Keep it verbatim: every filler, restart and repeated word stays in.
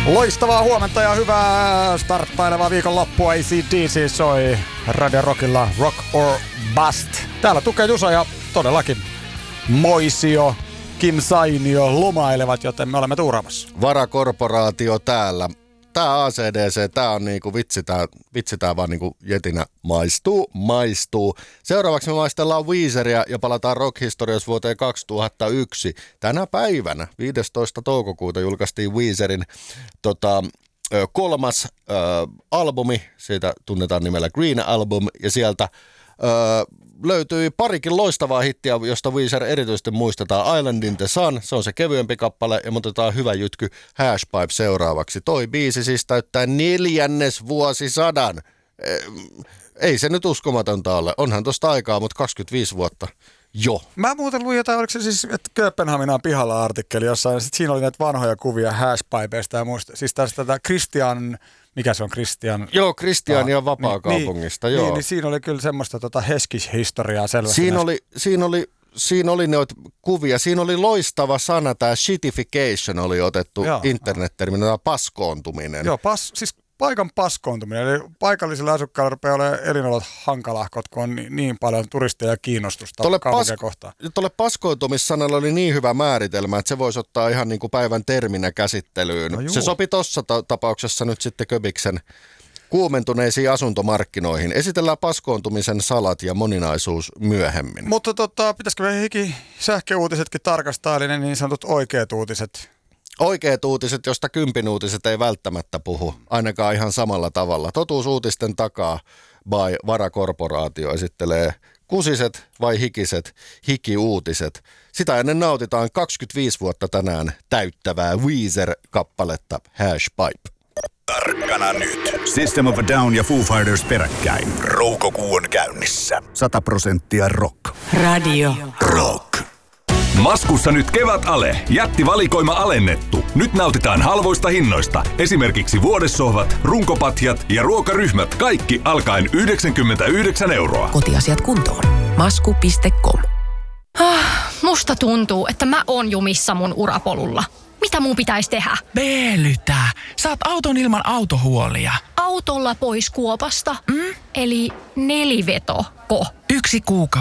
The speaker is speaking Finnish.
Loistavaa huomenta ja hyvää starttailevaa viikonloppua. A C D C soi Radio Rockilla Rock or Bust. Täällä Tuke Jusa ja todellakin Moisio, Kim Sainio lomailevat, joten me olemme tuuraamassa. Varakorporaatio täällä. Tää A C D C, tää on niinku vitsi, tää, vitsi tää vaan niinku jetinä maistuu, maistuu. Seuraavaksi me maistellaan Weezeria ja palataan rock-historiassa vuoteen kaksituhattayksi. Tänä päivänä, viidestoista toukokuuta, julkaistiin Weezerin tota, kolmas ö, albumi. Siitä tunnetaan nimellä Green Album ja sieltä ö, löytyi parikin loistavaa hittiä, josta Weezer erityisesti muistetaan. Island in the Sun, se on se kevyempi kappale, ja otetaan hyvä jytky Hashpipe seuraavaksi. Toi biisi siis täyttää neljännes vuosisadan. Ei se nyt uskomatonta ole. Onhan tosta aikaa, mutta kaksikymmentäviisi vuotta jo. Mä muuten luin jotain, oliko se siis, että Kööpenhaminan pihalla artikkeli jossain, sit siinä oli näitä vanhoja kuvia Hashpipeista ja muista. Siis tästä tätä Christian, mikä se on Christian? Joo, Christiania ah, Vapaakaupungista, niin, joo. Niin, niin siinä oli kyllä semmoista tota Heskish-historiaa selvästi. Siinä oli, siinä oli, siinä oli noita kuvia, siinä oli loistava sana, tämä shitification oli otettu internetterminä, tämä paskoontuminen. Joo, pas, siis paikan paskoontuminen, eli paikallisilla asukkailla rupeaa olemaan elinolot hankalahkot, kun on niin, niin paljon turisteja ja kiinnostusta kaupunkia kohtaan. Tuolle paskoontumissanalla oli niin hyvä määritelmä, että se voisi ottaa ihan niin kuin päivän terminä käsittelyyn. No se sopi tuossa ta- tapauksessa nyt sitten Köbiksen kuumentuneisiin asuntomarkkinoihin. Esitellään paskoontumisen salat ja moninaisuus myöhemmin. Mutta tota, pitäisikö me hiki sähköuutisetkin tarkastaa, eli ne niin sanotut oikeat uutiset? Oikeat uutiset, josta kympin uutiset ei välttämättä puhu, ainakaan ihan samalla tavalla. Totuusuutisten takaa by Varakorporaatio esittelee kusiset vai hikiset hikiuutiset. Sitä ennen nautitaan kaksikymmentäviisi vuotta tänään täyttävää Weezer-kappaletta Hashpipe. Tarkkana nyt. System of a Down ja Foo Fighters peräkkäin. Roukokuu on käynnissä. Sata prosenttia rock. Radio Rock. Maskussa nyt kevätale. Jättivalikoima alennettu. Nyt nautitaan halvoista hinnoista. Esimerkiksi vuodessohvat, runkopatjat ja ruokaryhmät. Kaikki alkaen yhdeksänkymmentäyhdeksän euroa. Kotiasiat kuntoon. Masku piste com. Ah, musta tuntuu, että mä oon jumissa mun urapolulla. Mitä mun pitäisi tehdä? Veelytä. Saat auton ilman autohuolia. Autolla pois kuopasta? Mm? Eli nelivetoko. Yksi kuukausi.